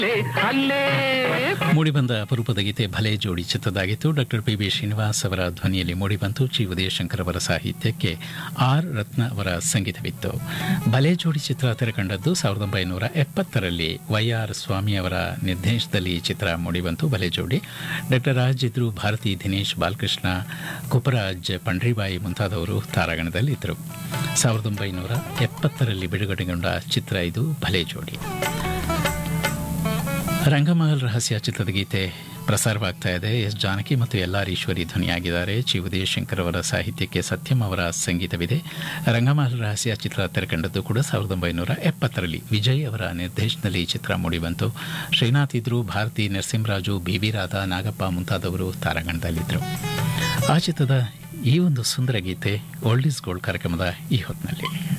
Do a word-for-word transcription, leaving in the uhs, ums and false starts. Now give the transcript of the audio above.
ಮೂಡಿಬಂದ ಅಪರೂಪದ ಗೀತೆ ಭಲೆ ಜೋಡಿ ಚಿತ್ರದಾಗಿತ್ತು. Doctor P B Srinivas ಅವರ ಧ್ವನಿಯಲ್ಲಿ ಮೂಡಿಬಂತು. ಜಿ ಉದಯಶಂಕರ್ ಅವರ ಸಾಹಿತ್ಯಕ್ಕೆ ಆರ್ ರತ್ನ ಅವರ ಸಂಗೀತವಿತ್ತು. ಭಲೆ ಜೋಡಿ ಚಿತ್ರ ತೆರೆಕಂಡದ್ದು ಸಾವಿರದ ಒಂಬೈನೂರ ಎಪ್ಪತ್ತರಲ್ಲಿ. ವೈ ಆರ್ ಸ್ವಾಮಿ ಅವರ ನಿರ್ದೇಶನದಲ್ಲಿ ಈ ಚಿತ್ರ ಮೂಡಿಬಂತು. ಭಲೆ ಜೋಡಿ ಡಾಕ್ಟರ್ ರಾಜ್ ಇದ್ರು, ಭಾರತಿ, ದಿನೇಶ್, ಬಾಲಕೃಷ್ಣ, ಕುಪರಾಜ್, ಪಂಡ್ರಿಬಾಯಿ ಮುಂತಾದವರು ತಾರಾಗಣದಲ್ಲಿದ್ದರು. ಸಾವಿರದ ಒಂಬೈನೂರ ಎಪ್ಪತ್ತರಲ್ಲಿ ಬಿಡುಗಡೆಗೊಂಡ ಚಿತ್ರ ಇದು ಭಲೆ ಜೋಡಿ. ರಂಗಮಹಲ್ ರಹಸ್ಯ ಚಿತ್ರದ ಗೀತೆ ಪ್ರಸಾರವಾಗ್ತಾ ಇದೆ. ಎಸ್ ಜಾನಕಿ ಮತ್ತು L R Eshwari ಧ್ವನಿಯಾಗಿದ್ದಾರೆ. G Udayashankar ಅವರ ಸಾಹಿತ್ಯಕ್ಕೆ ಸತ್ಯಂ ಅವರ ಸಂಗೀತವಿದೆ. ರಂಗಮಹಲ್ ರಹಸ್ಯ ಚಿತ್ರ ತೆರೆಕಂಡದ್ದು ಕೂಡ ಸಾವಿರದ ಒಂಬೈನೂರ ಎಪ್ಪತ್ತರಲ್ಲಿ. ವಿಜಯ್ ಅವರ ನಿರ್ದೇಶನದಲ್ಲಿ ಈ ಚಿತ್ರ ಮೂಡಿಬಂತು. ಶ್ರೀನಾಥ್ ಇದ್ರು, ಭಾರತಿ, ನರಸಿಂಹರಾಜು, ಬಿ ವಿ ರಾಧಾ, ನಾಗಪ್ಪ ಮುಂತಾದವರು ತಾರಾಗಣದಲ್ಲಿದ್ದರು. ಆ ಚಿತ್ರದ ಈ ಒಂದು ಸುಂದರ ಗೀತೆ ಓಲ್ಡ್ ಈಸ್ ಗೋಲ್ಡ್ ಕಾರ್ಯಕ್ರಮದ ಈ ಹೊತ್ತಿನಲ್ಲಿ